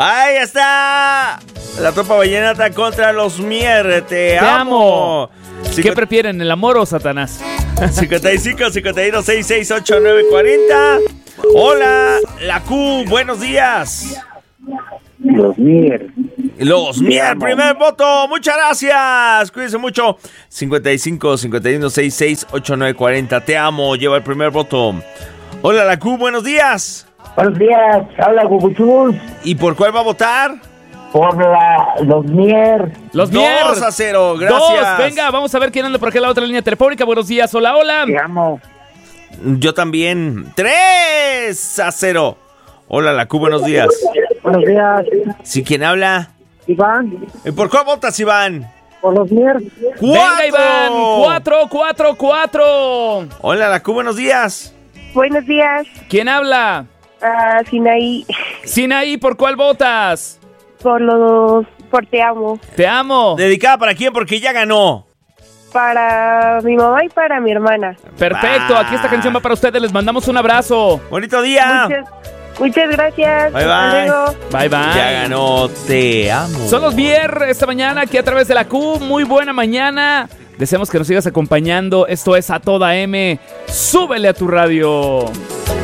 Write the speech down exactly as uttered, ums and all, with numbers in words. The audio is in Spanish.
Ahí está. La tropa vallenata contra los Mier. Te, Te amo. amo. ¿Qué Cincu- prefieren, el amor o Satanás? cincuenta y cinco, cincuenta y uno, sesenta y seis, ochenta y nueve, cuarenta. Hola, la Q, buenos días. Los Mier. Los Mier, primer voto, muchas gracias. Cuídense mucho. cincuenta y cinco, cincuenta y uno, sesenta y seis, ochenta y nueve, cuarenta. Te amo, lleva el primer voto. Hola, la Q, buenos días. Buenos días, habla Guguchus. ¿Y por cuál va a votar? Por la, los Mier. Los Mier. dos a cero, gracias. Dos, venga, vamos a ver quién anda por acá en la otra línea telefónica. Buenos días, hola, hola. Te amo. Yo también. tres a cero. Hola, la Q, buenos días. Buenos días, ¿Sí, quién habla? Iván. ¿Y por cuál votas, Iván? Por los Mier. Venga, Iván, cuatro, cuatro, cuatro. Hola, la Q, buenos días. Buenos días, ¿Quién habla? ah, Sinaí, Sinaí, ¿por cuál votas? por los, por Te Amo, Te amo. ¿Dedicada para quién? Porque ya ganó. para mi mamá y para mi hermana. Perfecto, aquí esta canción va para ustedes. Les mandamos un abrazo. Bonito día. Muchas, muchas gracias. Bye, Hasta bye. luego. Bye, bye. Ya ganó. Te amo. Son los Mier esta mañana aquí a través de la Q. Muy buena mañana. Deseamos que nos sigas acompañando. Esto es A Toda M. Súbele a tu radio.